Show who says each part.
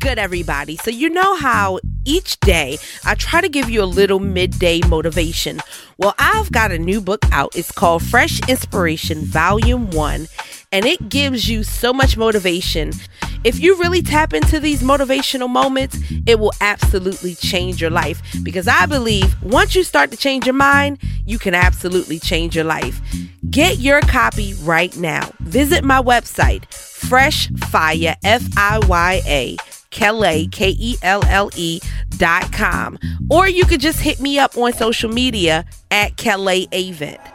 Speaker 1: good, everybody? So you know how each day I try to give you a little midday motivation. Well, I've got a new book out. It's called Fresh Inspiration Volume 1, and it gives you so much motivation. If you really tap into these motivational moments, it will absolutely change your life, because I believe once you start to change your mind, you can absolutely change your life. Get your copy right now. Visit my website, FreshFire, FIYA, Kelle, KELLE.com. Or you could just hit me up on social media at Kelle Avent.